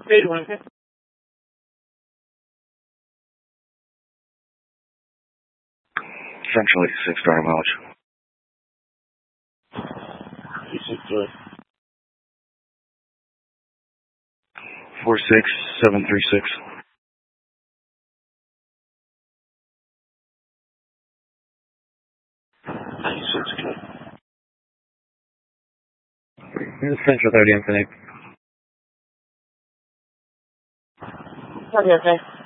Hey, doing okay? Central 86 Star Mileage. 86 good. 46736. 96 good. This is Central 30 Infinite. Okay, okay.